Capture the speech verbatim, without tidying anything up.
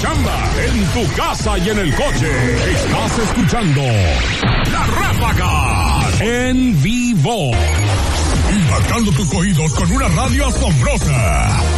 chamba, en tu casa y en el coche. Estás escuchando La Ráfaga en vivo. Impactando tus oídos con una radio asombrosa.